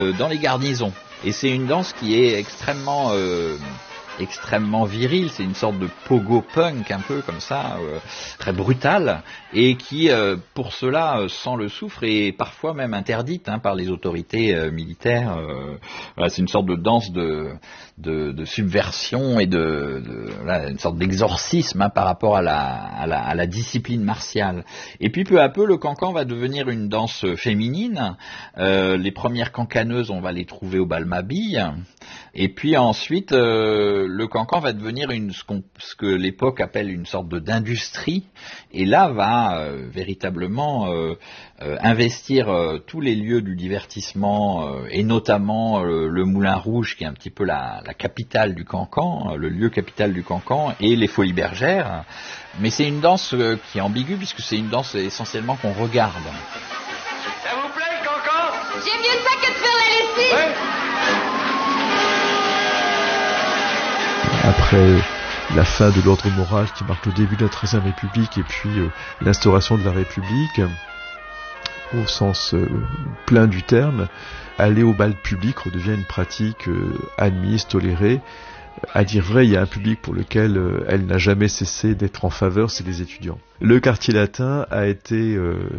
dans les garnisons. Et c'est une danse qui est extrêmement virile, c'est une sorte de pogo punk un peu comme ça, très brutale, et qui pour cela sent le soufre et parfois même interdite par les autorités militaires. Voilà, c'est une sorte de danse de subversion et une sorte d'exorcisme par rapport à la discipline martiale. Et puis peu à peu le cancan va devenir une danse féminine. Les premières cancaneuses, on va les trouver au bal Mabille. Et puis ensuite, le cancan va devenir ce que l'époque appelle une sorte d'industrie, et là va véritablement investir tous les lieux du divertissement, et notamment le Moulin Rouge, qui est un petit peu la capitale du cancan, le lieu capital du cancan, et les Folies Bergères. Mais c'est une danse qui est ambiguë, puisque c'est une danse essentiellement qu'on regarde. Ça vous plaît le cancan? J'aime mieux ça que de faire la lessive. Ouais. Après la fin de l'ordre moral qui marque le début de la XIIIe République et puis l'instauration de la République, au sens plein du terme, aller au bal public redevient une pratique admise, tolérée. À dire vrai, il y a un public pour lequel elle n'a jamais cessé d'être en faveur, c'est les étudiants. Le quartier latin a été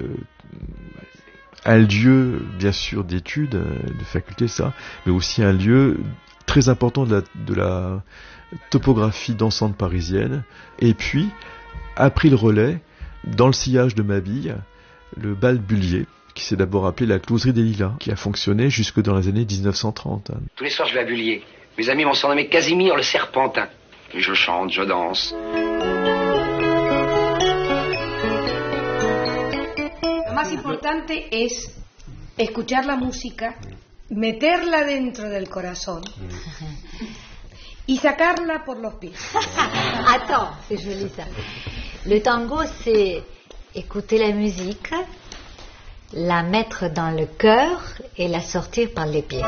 un lieu, bien sûr, d'études, de faculté, ça, mais aussi un lieu très important de la topographie dansante parisienne, et puis a pris le relais dans le sillage de Mabille, le bal Bullier, qui s'est d'abord appelé la Closerie des Lilas, qui a fonctionné jusque dans les années 1930. Tous les soirs je vais à Bullier. Mes amis m'ont surnommé Casimir le Serpentin. Et je chante, je danse. Lo más importante es escuchar la música, meterla dentro del corazón y sacarla por los pies. Attends, c'est joli ça. Le tango, c'est écouter la musique, la mettre dans le cœur et la sortir par les pieds.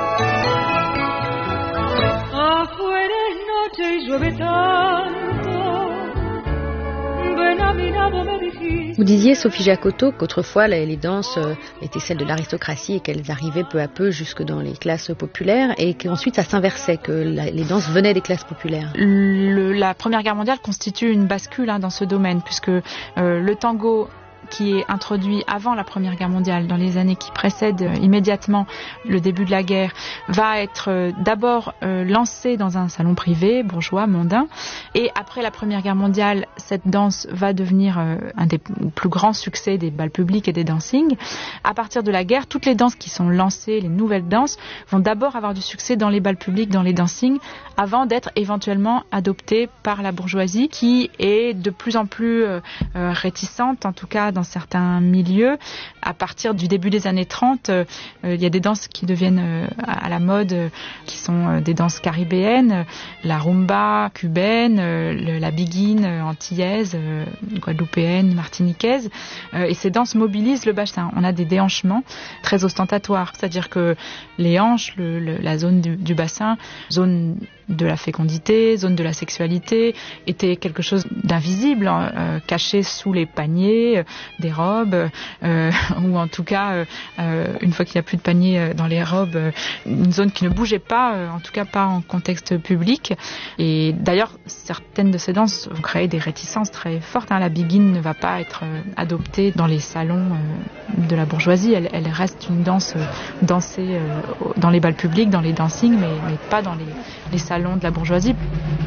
Afuera es noche y llueve tanto. Ven a mi lado, me dijiste. Vous disiez, Sophie Jacotot, qu'autrefois les danses étaient celles de l'aristocratie et qu'elles arrivaient peu à peu jusque dans les classes populaires, et qu'ensuite ça s'inversait, que les danses venaient des classes populaires. La Première Guerre mondiale constitue une bascule dans ce domaine, puisque le tango, qui est introduit avant la Première Guerre mondiale, dans les années qui précèdent immédiatement le début de la guerre, va être d'abord lancé dans un salon privé, bourgeois, mondain, et après la Première Guerre mondiale, cette danse va devenir un des plus grands succès des bals publics et des dancings. À partir de la guerre, toutes les danses qui sont lancées, les nouvelles danses, vont d'abord avoir du succès dans les bals publics, dans les dancings, avant d'être éventuellement adoptées par la bourgeoisie, qui est de plus en plus réticente, en tout cas dans certains milieux. À partir du début des années 30, il y a des danses qui deviennent à la mode, qui sont des danses caribéennes, la rumba cubaine, la biguine antillaise, guadeloupéenne, martiniquaise, et ces danses mobilisent le bassin. On a des déhanchements très ostentatoires, c'est-à-dire que les hanches, la zone du bassin, zone de la fécondité, zone de la sexualité, était quelque chose d'invisible, caché sous les paniers des robes, ou en tout cas, une fois qu'il n'y a plus de paniers dans les robes, une zone qui ne bougeait pas, en tout cas pas en contexte public. Et d'ailleurs, certaines de ces danses vont créer des réticences très fortes. La biguine ne va pas être adoptée dans les salons de la bourgeoisie. Elle reste une danse dansée dans les bals publics, dans les dancings, mais pas dans les salons de la bourgeoisie.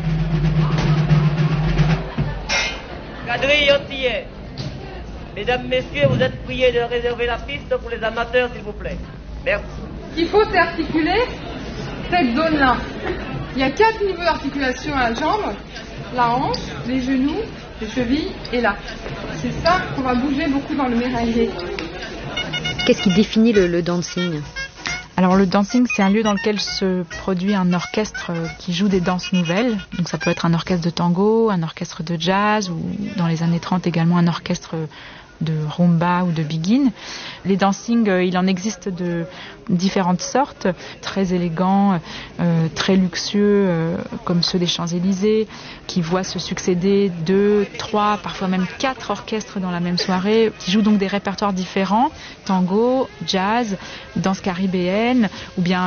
Quadrille antillais. Mesdames, messieurs, vous êtes priés de réserver la piste pour les amateurs, s'il vous plaît. Merci. Il faut s'articuler cette zone-là. Il y a 4 niveaux d'articulation à la jambe, la hanche, les genoux, les chevilles et là. C'est ça qu'on va bouger beaucoup dans le méringué. Qu'est-ce qui définit le dancing ? Alors le dancing, c'est un lieu dans lequel se produit un orchestre qui joue des danses nouvelles. Donc ça peut être un orchestre de tango, un orchestre de jazz, ou dans les années 30 également un orchestre de rumba ou de begin. Les dancing, il en existe de différentes sortes, très élégants, très luxueux, comme ceux des Champs-Élysées, qui voient se succéder 2, 3, parfois même 4 orchestres dans la même soirée, qui jouent donc des répertoires différents, tango, jazz, danse caribéenne, ou bien